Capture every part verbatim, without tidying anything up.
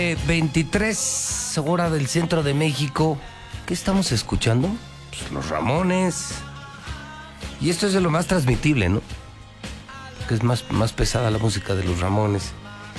veintitrés, hora del centro de México. ¿Qué estamos escuchando? Pues los Ramones. Y esto es de lo más transmitible, ¿no? Que es más, más pesada la música de los Ramones.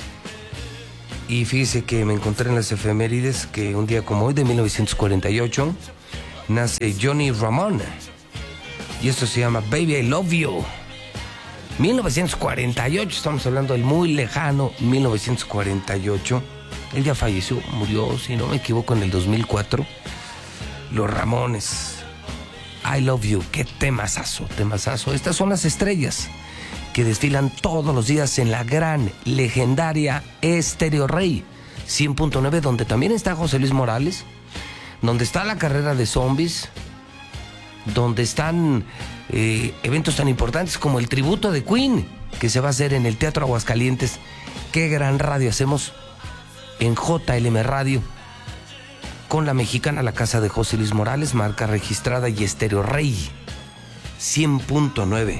Y fíjese que me encontré en las efemérides que un día como hoy, de mil novecientos cuarenta y ocho, nace Johnny Ramone. Y esto se llama Baby I Love You. mil novecientos cuarenta y ocho, estamos hablando del muy lejano mil novecientos cuarenta y ocho. Él ya falleció, murió, si no me equivoco, en el dos mil cuatro. Los Ramones. I Love You, qué temazazo, temazazo. Estas son las estrellas que desfilan todos los días en la gran, legendaria Estéreo Rey cien punto nueve, donde también está José Luis Morales, donde está la carrera de zombies, donde están eh, eventos tan importantes como el tributo de Queen, que se va a hacer en el Teatro Aguascalientes. Qué gran radio hacemos en J L M Radio, con la mexicana, la casa de José Luis Morales, marca registrada, y Estéreo Rey cien punto nueve.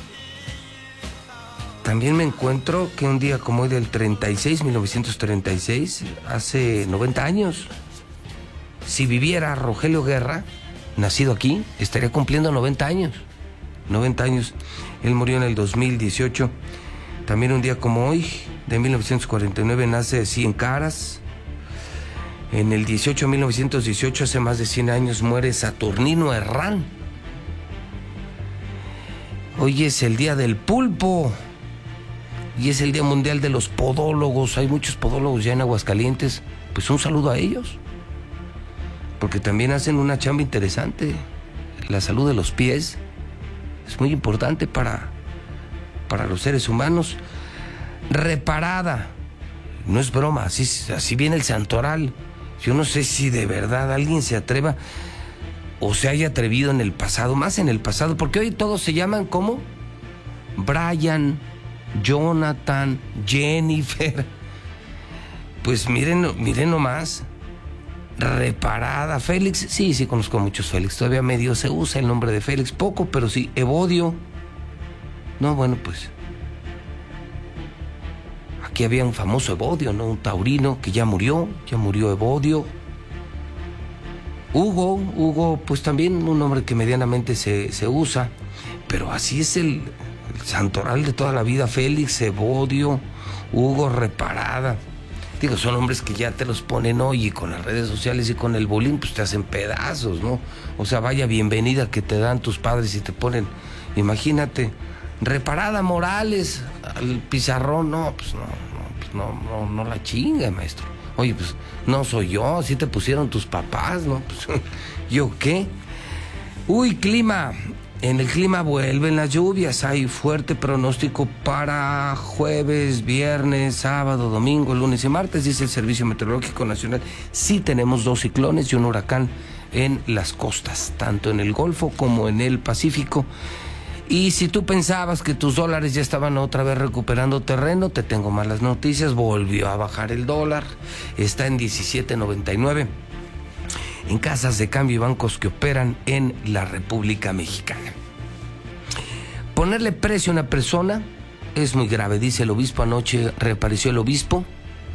También me encuentro que un día como hoy del treinta y seis, mil novecientos treinta y seis, hace noventa años, si viviera Rogelio Guerra, nacido aquí, estaría cumpliendo noventa años. noventa años. Él murió en el dos mil dieciocho. También un día como hoy, de mil novecientos cuarenta y nueve, nace Cien Caras. En el dieciocho, mil novecientos dieciocho, hace más de cien años, muere Saturnino Herrán. Hoy es el día del pulpo. Y es el Día Mundial de los Podólogos. Hay muchos podólogos ya en Aguascalientes. Pues un saludo a ellos, porque también hacen una chamba interesante. La salud de los pies es muy importante para, para los seres humanos. Reparada. No es broma, así, así viene el santoral. Yo no sé si de verdad alguien se atreva o se haya atrevido en el pasado, más en el pasado, porque hoy todos se llaman como Brian, Jonathan, Jennifer. Pues miren, miren nomás. Reparada. Félix, sí, sí conozco a muchos Félix. Todavía medio se usa el nombre de Félix, poco, pero sí. Evodio. No, bueno, pues aquí había un famoso Evodio, ¿no? Un taurino que ya murió, ya murió Evodio. Hugo, Hugo, pues también un nombre que medianamente se, se usa, pero así es el, el santoral de toda la vida. Félix, Evodio, Hugo, Reparada. Digo, son nombres que ya te los ponen hoy, y con las redes sociales y con el bullying, pues te hacen pedazos, ¿no? O sea, vaya bienvenida que te dan tus padres y te ponen, imagínate, Reparada Morales al pizarrón. No, pues no, no, pues no, no, no la chinga, maestro. Oye, pues no soy yo, así te pusieron tus papás, ¿no? Pues, ¿yo qué? Uy, clima. En el clima vuelven las lluvias. Hay fuerte pronóstico para jueves, viernes, sábado, domingo, lunes y martes, dice el Servicio Meteorológico Nacional. Sí tenemos dos ciclones y un huracán en las costas, tanto en el Golfo como en el Pacífico. Y si tú pensabas que tus dólares ya estaban otra vez recuperando terreno, te tengo malas noticias. Volvió a bajar el dólar. Está en diecisiete noventa y nueve. En casas de cambio y bancos que operan en la República Mexicana. Ponerle precio a una persona es muy grave, dice el obispo. Anoche reapareció el obispo.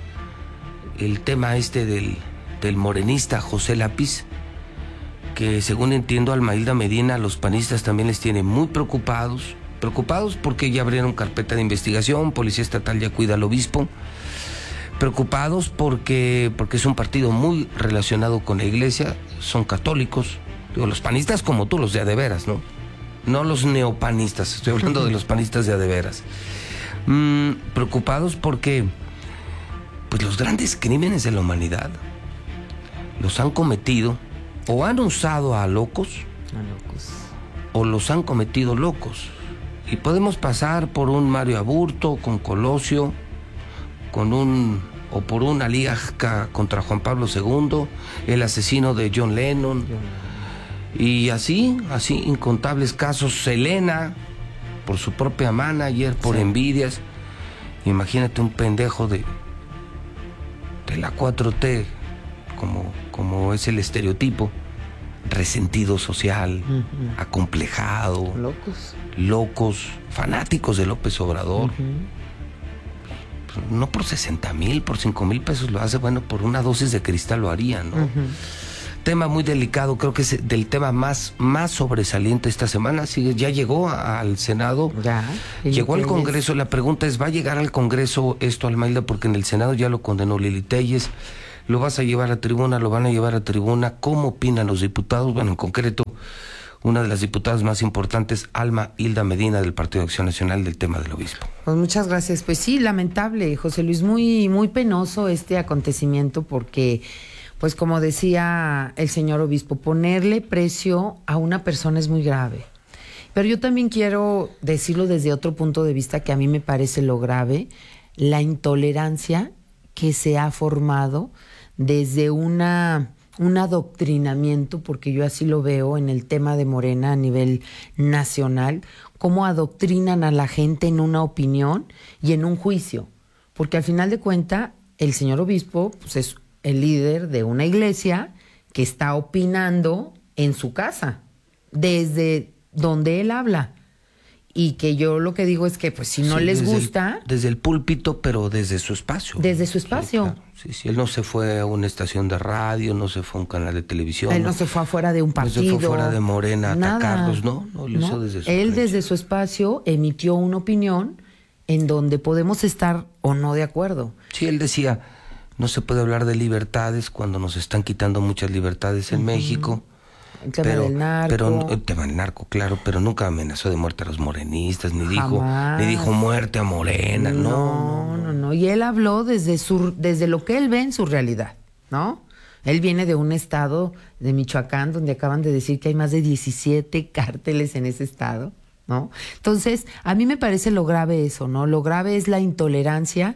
El tema este del, del morenista José Lápiz, que según entiendo Almailda Medina, a los panistas también les tiene muy preocupados. Preocupados porque ya abrieron carpeta de investigación, Policía Estatal ya cuida al obispo. Preocupados porque, porque es un partido muy relacionado con la iglesia, son católicos. Digo, los panistas como tú, los de a de veras, ¿no? No los neopanistas, estoy hablando de los panistas de a de veras. Mm, preocupados porque pues los grandes crímenes de la humanidad los han cometido o han usado a locos, a locos, o los han cometido locos. Y podemos pasar por un Mario Aburto con Colosio, con un o por una liga contra Juan Pablo segundo, el asesino de John Lennon, y así, así incontables casos. Selena, por su propia manager, por sí. Envidias. Imagínate un pendejo de de la cuatro T, como, como es el estereotipo, resentido social, uh-huh. acomplejado, locos, locos, fanáticos de López Obrador. Uh-huh. no por sesenta mil, por cinco mil pesos lo hace, bueno, por una dosis de cristal lo haría, ¿no? Uh-huh. Tema muy delicado, creo que es del tema más, más sobresaliente esta semana. Sí, ya llegó a, al Senado, ya, llegó al Congreso. La pregunta es, ¿va a llegar al Congreso esto, Almailda? Porque en el Senado ya lo condenó Lili Téllez. ¿Lo vas a llevar a tribuna? ¿Lo van a llevar a tribuna? ¿Cómo opinan los diputados? Bueno, en concreto, una de las diputadas más importantes, Alma Hilda Medina, del Partido de Acción Nacional, del tema del obispo. Pues muchas gracias. Pues sí, lamentable, José Luis, muy, muy penoso este acontecimiento porque... Pues como decía el señor obispo, ponerle precio a una persona es muy grave. Pero yo también quiero decirlo desde otro punto de vista que a mí me parece lo grave, la intolerancia que se ha formado desde una, un adoctrinamiento, porque yo así lo veo en el tema de Morena a nivel nacional, cómo adoctrinan a la gente en una opinión y en un juicio. Porque al final de cuentas, el señor obispo pues es el líder de una iglesia que está opinando en su casa, desde donde él habla. Y que yo lo que digo es que, pues, si no sí, les desde gusta... El, desde el púlpito, pero desde su espacio. Desde su espacio. Sí, claro. sí, sí, él no se fue a una estación de radio, no se fue a un canal de televisión. Él no, no se fue afuera de un partido. No se fue afuera de Morena a nada. atacarlos, no, no, lo no. hizo desde su Él derecho. Desde su espacio emitió una opinión en donde podemos estar o no de acuerdo. Sí, él decía... No se puede hablar de libertades cuando nos están quitando muchas libertades en uh-huh. México. El tema pero, del narco. Pero, el tema del narco, claro, pero nunca amenazó de muerte a los morenistas, ni dijo, Jamás. ni dijo muerte a Morena, no. No, no, no. Y él habló desde su, desde lo que él ve en su realidad, ¿no? Él viene de un estado de Michoacán donde acaban de decir que hay más de diecisiete cárteles en ese estado, ¿no? Entonces, a mí me parece lo grave eso, ¿no? Lo grave es la intolerancia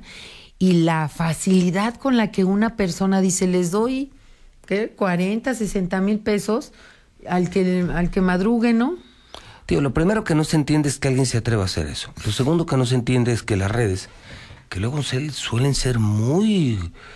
y la facilidad con la que una persona dice, les doy, ¿qué? cuarenta, sesenta mil pesos al que, al que madrugue, ¿no? Tío, lo primero que no se entiende es que alguien se atreva a hacer eso. Lo segundo que no se entiende es que las redes, que luego se, suelen ser muy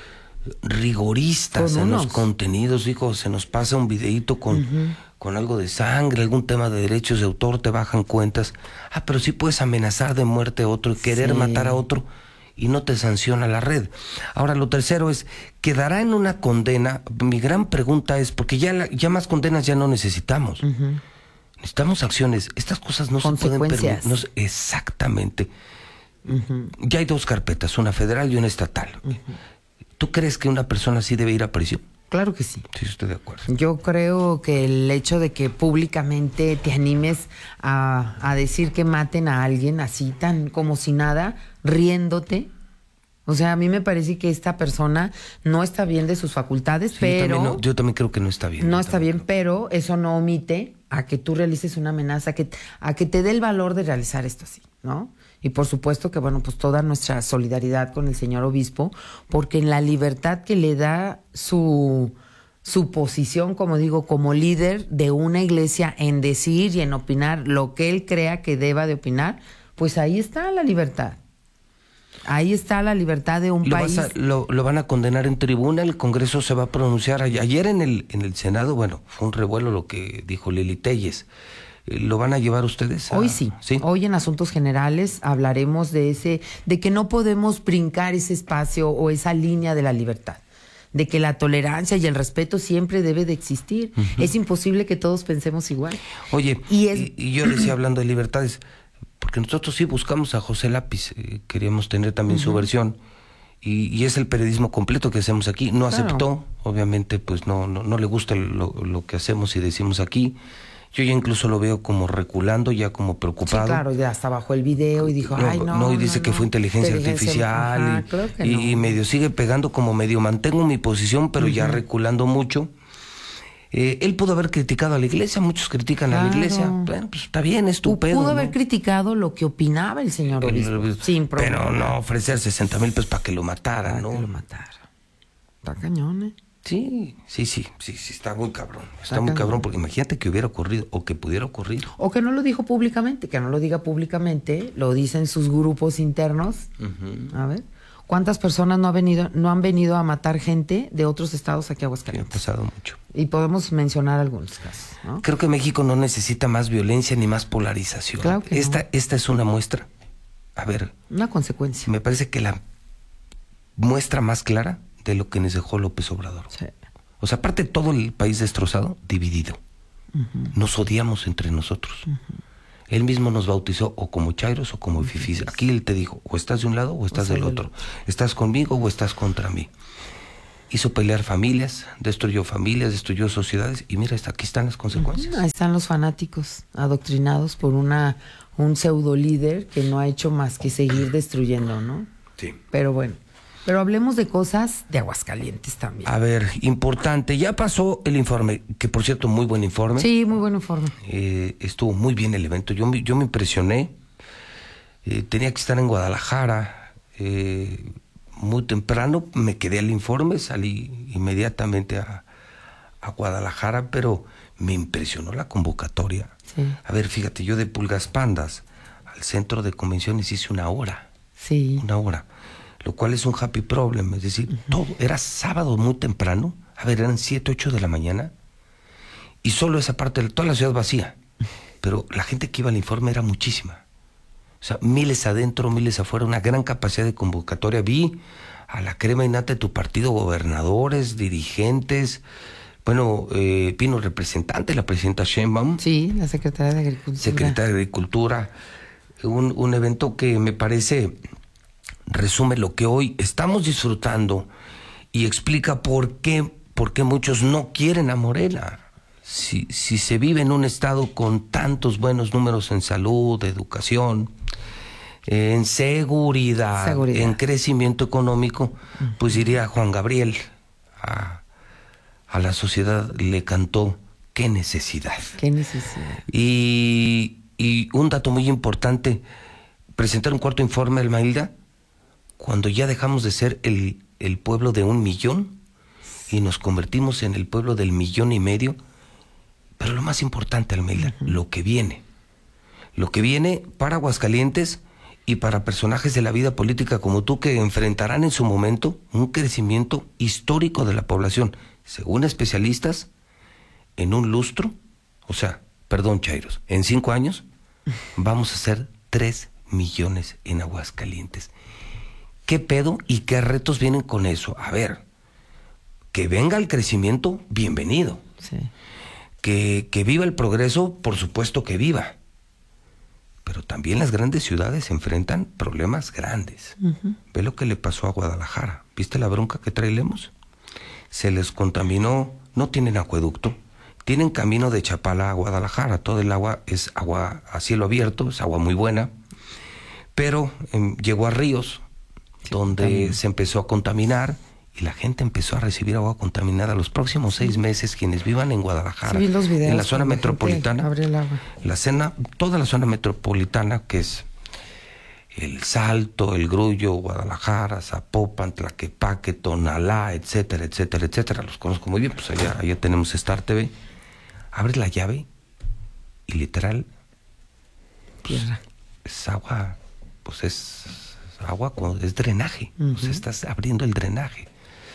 rigoristas en los contenidos, digo, se nos pasa un videíto con, uh-huh. con algo de sangre, algún tema de derechos de autor, te bajan cuentas. Ah, pero sí puedes amenazar de muerte a otro y querer sí. matar a otro. Y no te sanciona la red. Ahora, lo tercero es, ¿quedará en una condena? Mi gran pregunta es, porque ya, la, ya más condenas ya no necesitamos. Uh-huh. Necesitamos acciones. Estas cosas no se pueden permitir. No, exactamente. Uh-huh. Ya hay dos carpetas, una federal y una estatal. Uh-huh. ¿Tú crees que una persona así debe ir a prisión? Claro que sí. Sí, estoy de acuerdo. Yo creo que el hecho de que públicamente te animes a, a decir que maten a alguien así tan como si nada, riéndote. O sea, a mí me parece que esta persona no está bien de sus facultades, sí, pero... Yo también, no, yo también creo que no está bien. No está bien, pero eso no omite a que tú realices una amenaza, a que, a que te dé el valor de realizar esto así, ¿no? Y por supuesto que, bueno, pues toda nuestra solidaridad con el señor obispo, porque en la libertad que le da su, su posición, como digo, como líder de una iglesia en decir y en opinar lo que él crea que deba de opinar, pues ahí está la libertad. Ahí está la libertad de un lo país. Vas a, lo, lo van a condenar en tribuna, el Congreso se va a pronunciar. Ayer en el, en el Senado, bueno, fue un revuelo lo que dijo Lili Téllez. ¿Lo van a llevar ustedes? A... Hoy sí. sí. Hoy en Asuntos Generales hablaremos de ese, de que no podemos brincar ese espacio o esa línea de la libertad, de que la tolerancia y el respeto siempre debe de existir. Uh-huh. Es imposible que todos pensemos igual. Oye, y, es... y, y yo decía hablando de libertades, porque nosotros sí buscamos a José Lápiz, eh, queríamos tener también uh-huh. su versión. Y, y es el periodismo completo que hacemos aquí. No claro. aceptó, obviamente, pues no, no, no le gusta lo, lo que hacemos y decimos aquí. Yo ya incluso lo veo como reculando, ya como preocupado. Sí, claro, ya hasta bajó el video y dijo, no, ay, no, no. y dice no, que no. fue inteligencia, inteligencia artificial. Ajá, y, claro que y, no. y medio sigue pegando como medio mantengo mi posición, pero uh-huh. ya reculando mucho. Eh, él pudo haber criticado a la iglesia, muchos critican claro. a la iglesia. Bueno, pues está bien, es tu pedo. Pudo haber ¿no? criticado lo que opinaba el señor obispo, el, sin problema. Pero no ofrecer sesenta mil pesos para que lo matara, para ¿no? que lo matara. Está cañón, ¿eh? Sí, sí, sí, sí, sí, está muy cabrón. Está, está muy cañón. cabrón, porque imagínate que hubiera ocurrido, o que pudiera ocurrir. O que no lo dijo públicamente, que no lo diga públicamente, lo dicen sus grupos internos. Uh-huh. A ver, ¿cuántas personas no, ha venido, no han venido a matar gente de otros estados aquí a Aguascalientes? Sí, ha pasado mucho. Y podemos mencionar algunos casos, ¿no? Creo que México no necesita más violencia ni más polarización. Claro que esta, no. esta es una muestra. A ver. Una consecuencia. Me parece que la muestra más clara de lo que nos dejó López Obrador. Sí. O sea, aparte todo el país destrozado, dividido. Uh-huh. Nos odiamos entre nosotros. Uh-huh. Él mismo nos bautizó o como chairos o como fifís. Aquí él te dijo, o estás de un lado o estás o del otro. Estás conmigo o estás contra mí. Hizo pelear familias, destruyó familias, destruyó sociedades. Y mira, aquí están las consecuencias. Uh-huh. Ahí están los fanáticos adoctrinados por una un pseudo líder que no ha hecho más que seguir destruyendo, ¿no? Sí. Pero bueno. Pero hablemos de cosas de Aguascalientes también. A ver, importante, ya pasó el informe, que por cierto, muy buen informe. Sí, muy buen informe. Eh, estuvo muy bien el evento, yo, yo me impresioné. Eh, tenía que estar en Guadalajara, eh, muy temprano, me quedé al informe, salí inmediatamente a, a Guadalajara, pero me impresionó la convocatoria. Sí. A ver, fíjate, yo de Pulgas Pandas al centro de convenciones hice una hora. Sí. Una hora. Lo cual es un happy problem, es decir, uh-huh. todo, era sábado muy temprano, a ver, eran siete, ocho de la mañana, y solo esa parte, de toda la ciudad vacía, pero la gente que iba al informe era muchísima, o sea, miles adentro, miles afuera, una gran capacidad de convocatoria. Vi a la crema y nata de tu partido, gobernadores, dirigentes, bueno, eh, vino representante, la presidenta Sheinbaum. Sí, la secretaria de Agricultura. Secretaria de Agricultura, un, un evento que me parece... resume lo que hoy estamos disfrutando y explica por qué, por qué muchos no quieren a Morena. Si, si se vive en un estado con tantos buenos números en salud, educación, en seguridad, seguridad. en crecimiento económico, pues diría Juan Gabriel, a, a la sociedad le cantó, qué necesidad. Qué necesidad. Y, y un dato muy importante, presentar un cuarto informe, Almailda, cuando ya dejamos de ser el, el pueblo de un millón y nos convertimos en el pueblo del millón y medio. Pero lo más importante, Almeida, uh-huh. lo que viene. Lo que viene para Aguascalientes y para personajes de la vida política como tú, que enfrentarán en su momento un crecimiento histórico de la población, según especialistas, en un lustro, o sea, perdón, chairos, en cinco años vamos a ser tres millones en Aguascalientes. ¿Qué pedo y qué retos vienen con eso? A ver, que venga el crecimiento, bienvenido. Sí. Que, que viva el progreso, por supuesto que viva. Pero también las grandes ciudades enfrentan problemas grandes. Uh-huh. Ve lo que le pasó a Guadalajara. ¿Viste la bronca que trae Lemos? Se les contaminó, no tienen acueducto, tienen camino de Chapala a Guadalajara. Todo el agua es agua a cielo abierto, es agua muy buena. Pero eh, llegó a ríos, donde también se empezó a contaminar y la gente empezó a recibir agua contaminada. Los próximos seis meses, quienes vivan en Guadalajara, sí, los videos, en la zona metropolitana, abre el agua. la cena, toda la zona metropolitana, que es El Salto, El Grullo, Guadalajara, Zapopan, Tlaquepaque, Tonalá, etcétera, etcétera, etcétera, los conozco muy bien, pues allá, allá tenemos Star T V. Abre la llave y literal, pues, es agua, pues es... agua, es drenaje, uh-huh. o sea, estás abriendo el drenaje.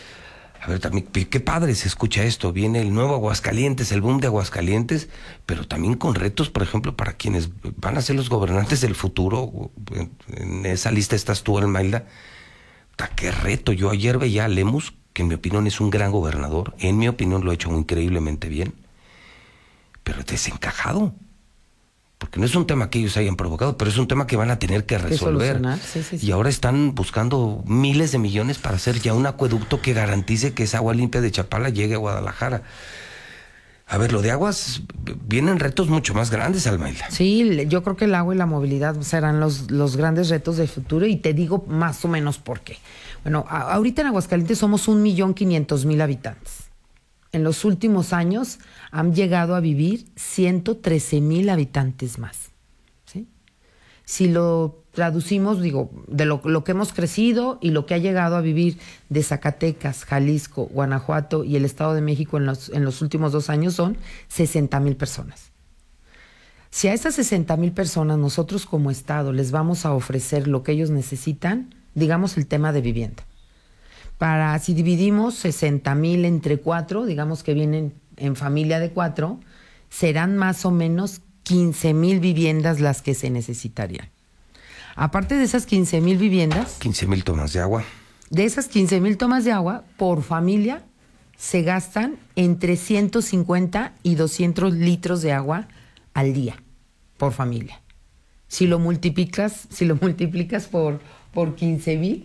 A ver, también, qué padre se escucha esto, viene el nuevo Aguascalientes, el boom de Aguascalientes, pero también con retos, por ejemplo, para quienes van a ser los gobernantes del futuro. En esa lista estás tú, Almailda. Qué reto. Yo ayer veía a Lemus, que en mi opinión es un gran gobernador, en mi opinión lo ha hecho increíblemente bien, pero desencajado. Porque no es un tema que ellos hayan provocado, pero es un tema que van a tener que resolver. Sí, sí, sí. Y ahora están buscando miles de millones para hacer ya un acueducto que garantice que esa agua limpia de Chapala llegue a Guadalajara. A ver, lo de aguas, vienen retos mucho más grandes, Almailda. Sí, yo creo que el agua y la movilidad serán los, los grandes retos del futuro, y te digo más o menos por qué. Bueno, a, ahorita en Aguascalientes somos un millón quinientos mil habitantes. En los últimos años han llegado a vivir ciento trece mil habitantes más. ¿Sí? Si lo traducimos, digo, de lo, lo que hemos crecido y lo que ha llegado a vivir de Zacatecas, Jalisco, Guanajuato y el Estado de México en los, en los últimos dos años son sesenta mil personas. Si a esas sesenta mil personas nosotros como Estado les vamos a ofrecer lo que ellos necesitan, digamos el tema de vivienda. Para, si dividimos sesenta mil entre cuatro, digamos que vienen en familia de cuatro, serán más o menos quince mil viviendas las que se necesitarían. Aparte de esas quince mil viviendas... quince mil tomas de agua. De esas quince mil tomas de agua, por familia, se gastan entre ciento cincuenta y doscientos litros de agua al día, por familia. Si lo multiplicas, si lo multiplicas por, por quince mil,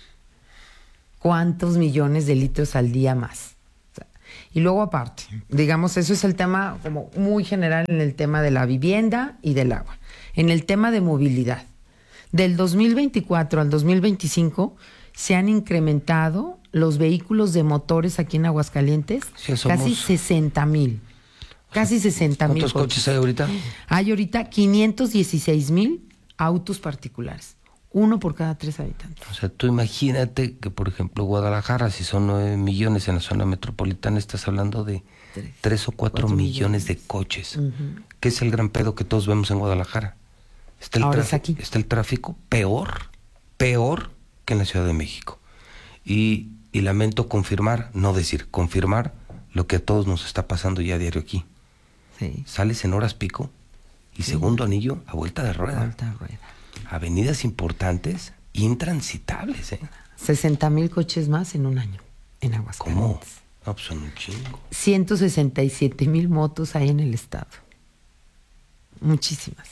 ¿cuántos millones de litros al día más? O sea, y luego aparte, digamos, eso es el tema como muy general en el tema de la vivienda y del agua. En el tema de movilidad, del dos mil veinticuatro al dos mil veinticinco se han incrementado los vehículos de motores aquí en Aguascalientes, sí, somos... casi sesenta mil. Casi sesenta mil. ¿Cuántos coches hay ahorita? Hay ahorita quinientos dieciséis mil autos particulares. Uno por cada tres habitantes. O sea, tú imagínate que, por ejemplo, Guadalajara, si son nueve millones en la zona metropolitana, estás hablando de tres, tres o cuatro, cuatro millones, millones de coches. Uh-huh. ¿Qué es el gran pedo que todos vemos en Guadalajara? Está el, Ahora tráfico, es aquí. Está el tráfico peor, peor que en la Ciudad de México. Y, y lamento confirmar, no decir, confirmar lo que a todos nos está pasando ya a diario aquí. Sí. Sales en horas pico y sí. segundo anillo a vuelta de rueda. Vuelta de rueda. Avenidas importantes, intransitables, ¿eh? sesenta mil coches más en un año en Aguascalientes. ¿Cómo? No, pues son un chingo. ciento sesenta y siete mil motos hay en el estado. Muchísimas.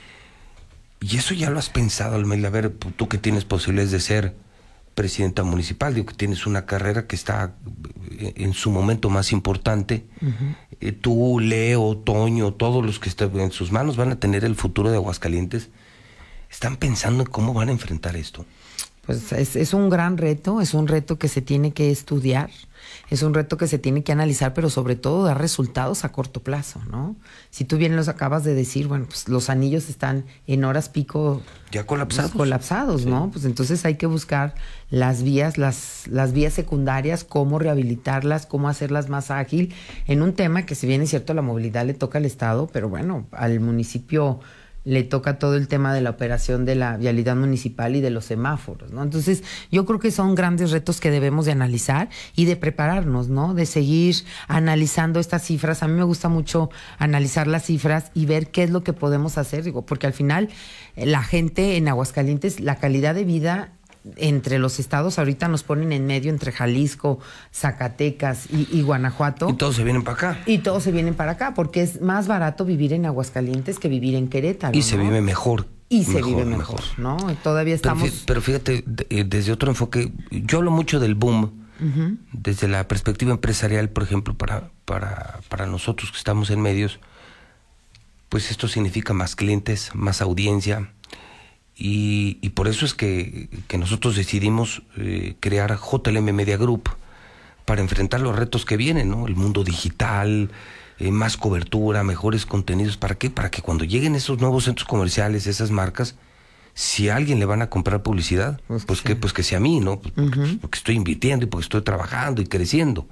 ¿Y eso ya lo has pensado, Almeida? A ver, tú que tienes posibilidades de ser presidenta municipal, digo que tienes una carrera que está en su momento más importante. Uh-huh. Eh, tú, Leo, Toño, todos los que están en sus manos van a tener el futuro de Aguascalientes. ¿Están pensando en cómo van a enfrentar esto? Pues es, es un gran reto, es un reto que se tiene que estudiar, es un reto que se tiene que analizar, pero sobre todo dar resultados a corto plazo, ¿no? Si tú bien los acabas de decir, bueno, pues los anillos están en horas pico ya colapsados, pues, colapsados, ¿no? Sí. Pues entonces hay que buscar las vías, las, las vías secundarias, cómo rehabilitarlas, cómo hacerlas más ágil, en un tema que si bien es cierto la movilidad le toca al Estado, pero bueno, al municipio le toca todo el tema de la operación de la vialidad municipal y de los semáforos, ¿no? Entonces, yo creo que son grandes retos que debemos de analizar y de prepararnos, ¿no? De seguir analizando estas cifras. A mí me gusta mucho analizar las cifras y ver qué es lo que podemos hacer, digo, porque al final la gente en Aguascalientes, la calidad de vida entre los estados ahorita nos ponen en medio entre Jalisco, Zacatecas y, y Guanajuato. Y todos se vienen para acá. Y todos se vienen para acá, porque es más barato vivir en Aguascalientes que vivir en Querétaro. Y ¿no? se vive mejor. Y se mejor, vive mejor, mejor, ¿no? Todavía estamos... Pero fíjate, pero fíjate, desde otro enfoque, yo hablo mucho del boom, uh-huh. desde la perspectiva empresarial, por ejemplo, para, para, para nosotros que estamos en medios, pues esto significa más clientes, más audiencia. Y, y por eso es que, que nosotros decidimos eh, crear J L M Media Group para enfrentar los retos que vienen, ¿no? El mundo digital, eh, más cobertura, mejores contenidos. ¿Para qué? Para que cuando lleguen esos nuevos centros comerciales, esas marcas, si a alguien le van a comprar publicidad, pues, pues, sí. que, pues que sea a mí, ¿no? Pues porque, uh-huh. porque estoy invirtiendo y porque estoy trabajando y creciendo.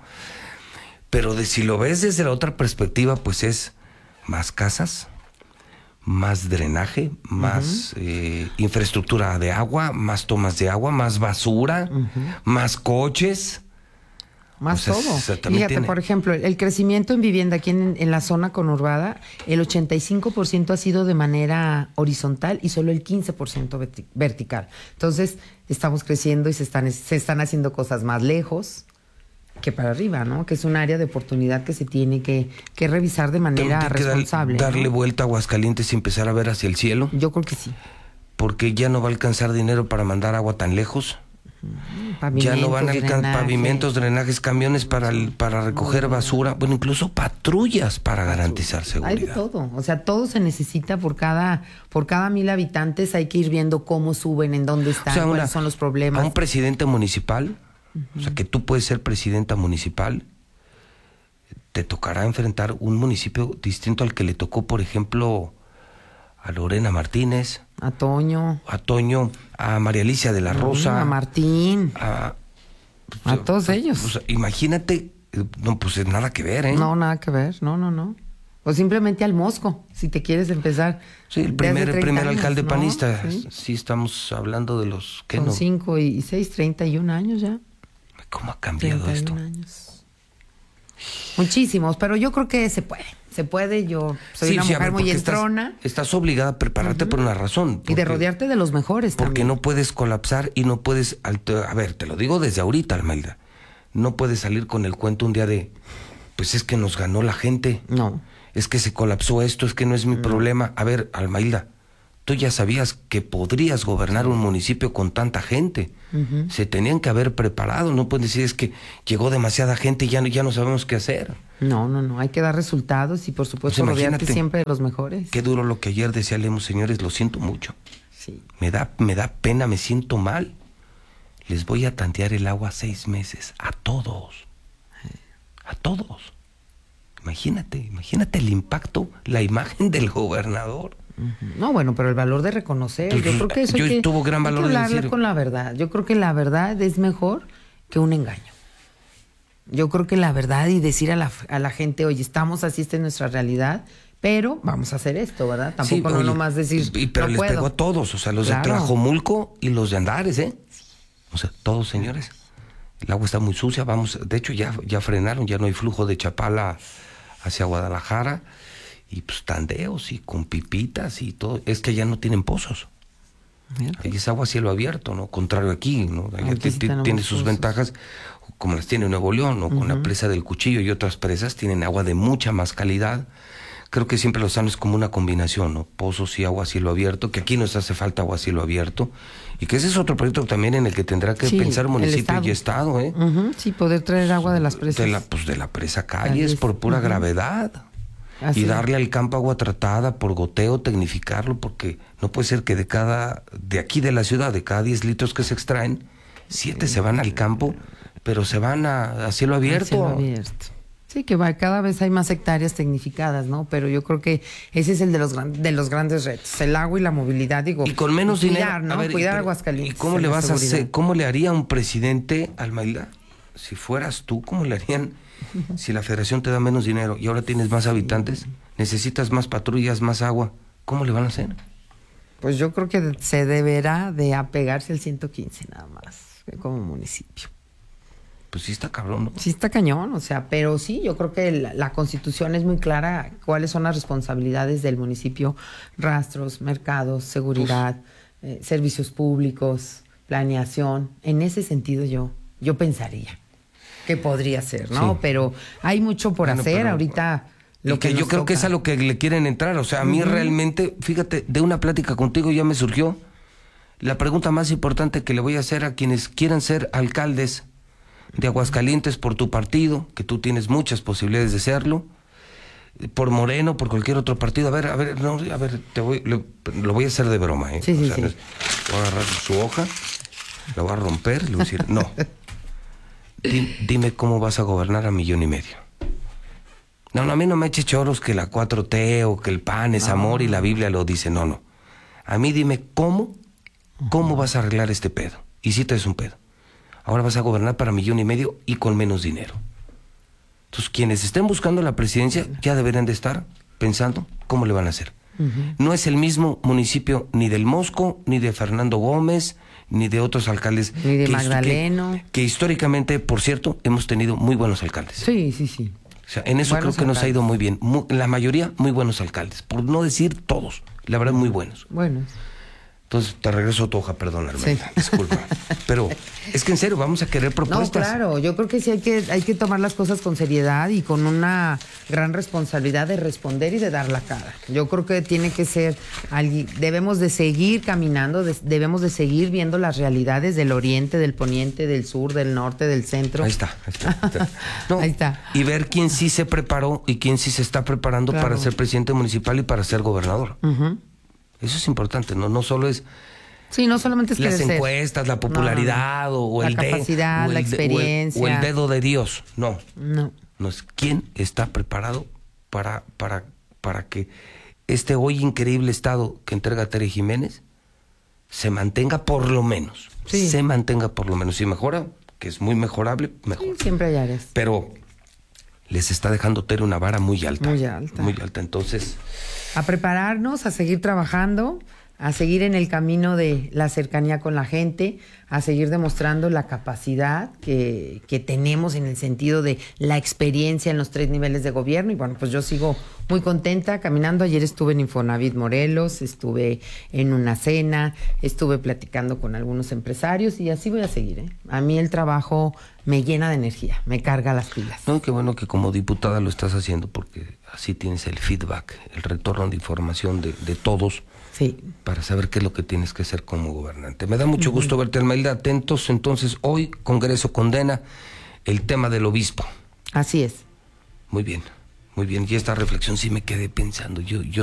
Pero de, si lo ves desde la otra perspectiva, pues es más casas, más drenaje, más uh-huh. eh, infraestructura de agua, más tomas de agua, más basura, uh-huh. más coches. Más o sea, todo. Fíjate, tiene... por ejemplo, el crecimiento en vivienda aquí en, en la zona conurbada, el ochenta y cinco por ciento ha sido de manera horizontal y solo el quince por ciento verti- vertical. Entonces, estamos creciendo y se están, se están haciendo cosas más lejos que para arriba, ¿no? Que es un área de oportunidad que se tiene que, que revisar de manera responsable. Dar, darle ¿no? vuelta a Aguascalientes y empezar a ver hacia el cielo. Yo creo que sí. Porque ya no va a alcanzar dinero para mandar agua tan lejos. Uh-huh. Ya no van a alcanzar pavimentos, drenajes, camiones para, el, para recoger basura, bueno, incluso patrullas para garantizar seguridad. Hay de todo, o sea, todo se necesita por cada por cada mil habitantes, hay que ir viendo cómo suben, en dónde están, o sea, cuáles una, son los problemas. A un presidente municipal, uh-huh. o sea, que tú puedes ser presidenta municipal, te tocará enfrentar un municipio distinto al que le tocó, por ejemplo, a Lorena Martínez, a Toño, a Toño, a María Alicia de la Rosa, a Martín, a, a todos ellos. Pues, imagínate, no, pues nada que ver, ¿eh? No, nada que ver, no, no, no. O simplemente al Mosco, si te quieres empezar. Sí, el primer, el primer años, alcalde ¿no? panista. Sí. sí, estamos hablando de los... ¿qué Son no? cinco y seis, treinta y un años ya. ¿Cómo ha cambiado treinta y un esto? Años. Muchísimos, pero yo creo que se puede. se puede, yo soy Sí, una sí, a mujer ver, muy porque entrona. Estás, estás obligada a prepararte por una razón. Y de porque- rodearte de los mejores Porque también. no puedes colapsar y no puedes... alter- A ver, te lo digo desde ahorita, Almailda. No puedes salir con el cuento un día de... Pues es que nos ganó la gente. No. Es que se colapsó esto, es que no es mi problema. A ver, Almailda, tú ya sabías que podrías gobernar un municipio con tanta gente. Ujú. Se tenían que haber preparado. No pueden decir es que llegó demasiada gente y ya, no- ya no sabemos qué hacer. No, no, no. Hay que dar resultados y por supuesto Pues rodearte imagínate. siempre de los mejores. Qué duro lo que ayer decía Lemos, señores, lo siento mucho. Sí. Me da, me da pena, me siento mal. Les voy a tantear el agua seis meses. A todos. A todos. Imagínate, imagínate el impacto, la imagen del gobernador. No, bueno, pero el valor de reconocer, yo creo que eso Yo hay que, tuvo gran hay que valor de hablarle decir- con la verdad. Yo creo que la verdad es mejor que un engaño. Yo creo que la verdad y decir a la, a la gente, oye, estamos así, esta es nuestra realidad, pero vamos a hacer esto, ¿verdad? Tampoco Sí, no oye, nomás decir, y- Pero no les puedo. pegó a todos, o sea, los Claro. de Tlajomulco y los de Andares, ¿eh? O sea, todos, señores. El agua está muy sucia, vamos, de hecho ya, ya frenaron, ya no hay flujo de Chapala hacia Guadalajara, y pues tandeos y con pipitas y todo, es que ya no tienen pozos. Mira. Ahí es agua a cielo abierto, ¿no? Contrario aquí, ¿no? Allá Aquí ti- sí ti- tenemos tiene sus pozos. ventajas, como las tiene Nuevo León, ¿no? Con la presa del Cuchillo y otras presas tienen agua de mucha más calidad. Creo que siempre lo sano es como una combinación, ¿no? Pozos y agua a cielo abierto, que aquí nos hace falta agua a cielo abierto, y que ese es otro proyecto también en el que tendrá que Sí, pensar el municipio estado. y estado, ¿eh? Ujú, sí, poder traer agua de las presas. De la, pues de la presa Calles, Calles, por pura ujú. gravedad. Así Y es. darle al campo agua tratada por goteo, tecnificarlo, porque no puede ser que de cada, de aquí de la ciudad, de cada diez litros que se extraen, siete se van al campo, pero se van a, a cielo Al abierto. cielo abierto. Sí, que va, cada vez hay más hectáreas tecnificadas, ¿no? Pero yo creo que ese es el de los gran- de los grandes retos, el agua y la movilidad, digo. Y con menos cuidar, dinero. ¿no? A ver, Cuidar pero, Aguascalientes. ¿y cómo en le la vas a seguridad. hacer? ¿Cómo le haría un presidente, Almailda? Si fueras tú, ¿cómo le harían? Si la federación te da menos dinero y ahora tienes más habitantes, necesitas más patrullas, más agua, ¿cómo le van a hacer? Pues yo creo que se deberá de apegarse al ciento quince nada más, como municipio. Pues sí está cabrón, ¿no? Sí está cañón, o sea, pero sí, yo creo que la, la Constitución es muy clara cuáles son las responsabilidades del municipio: rastros, mercados, seguridad, eh, servicios públicos, planeación. En ese sentido yo, yo pensaría que podría ser, ¿no? Sí. Pero hay mucho por Bueno, hacer pero- ahorita. Lo Lo que, que yo nos creo que es toca. a lo que le quieren entrar. O sea, a mí realmente, fíjate, de una plática contigo ya me surgió la pregunta más importante que le voy a hacer a quienes quieran ser alcaldes de Aguascalientes por tu partido, que tú tienes muchas posibilidades de serlo, por Moreno, por cualquier otro partido. A ver, a ver, no, a ver, te voy, lo, lo voy a hacer de broma, ¿eh? Sí, sí, O sea, sí. no es- voy a agarrar su hoja, la voy a romper y le voy a decir, no. Di- dime cómo vas a gobernar a millón y medio. No, no, a mí no me eche choros que la cuatro T o que el P A N es amor y la Biblia lo dice. No, no. A mí dime cómo, cómo vas a arreglar este pedo. Y si te es un pedo. Ahora vas a gobernar para millón y medio y con menos dinero. Entonces, quienes estén buscando la presidencia ya deberían de estar pensando cómo le van a hacer. No es el mismo municipio ni del Mosco, ni de Fernando Gómez, ni de otros alcaldes. Ni de que histo- Magdaleno. Que, que históricamente, por cierto, hemos tenido muy buenos alcaldes. Sí, sí, sí. O sea, en eso Buenos creo que nos ha alcaldes. ido muy bien. Mu- la mayoría, muy buenos alcaldes. Por no decir todos. La verdad, muy buenos. Bueno. Entonces, te regreso tu hoja, perdón, Armenta. Sí. Disculpa. Pero es que en serio, vamos a querer No, propuestas. claro, yo creo que sí hay que, hay que tomar las cosas con seriedad y con una gran responsabilidad de responder y de dar la cara. Yo creo que tiene que ser alguien, debemos de seguir caminando, de- debemos de seguir viendo las realidades del oriente, del poniente, del sur, del norte, del centro. Ahí está, ahí está. ahí está. No, Ahí está. Y ver quién sí se preparó y quién sí se está preparando Claro. para ser presidente municipal y para ser gobernador. Ujú. Eso es importante, ¿no? No solo es Sí, no solamente es las querer ser. encuestas, la popularidad o, o La el de- capacidad, o la el de- o el- experiencia. o el dedo de Dios. No. No. No es quién está preparado para, para, para que este hoy increíble estado que entrega Tere Jiménez se mantenga por lo menos. Sí. Se mantenga por lo menos. Si mejora, que es muy mejorable, mejor. Sí, siempre hay áreas. Pero les está dejando Tere una vara muy alta. Muy alta. Muy alta. Entonces, A prepararnos, a seguir trabajando, a seguir en el camino de la cercanía con la gente, a seguir demostrando la capacidad que, que tenemos en el sentido de la experiencia en los tres niveles de gobierno. Y bueno, pues yo sigo muy contenta caminando. Ayer estuve en Infonavit Morelos, estuve en una cena, estuve platicando con algunos empresarios y así voy a seguir, ¿eh? A mí el trabajo me llena de energía, me carga las pilas. No, qué bueno que como diputada lo estás haciendo, porque así tienes el feedback, el retorno de información de, de todos. Sí. Para saber qué es lo que tienes que hacer como gobernante. Me da mucho uh-huh. gusto verte, Almailda. Atentos, entonces, hoy Congreso condena el tema del obispo. Así es. Muy bien, muy bien. Y esta reflexión sí me quedé pensando. Yo, yo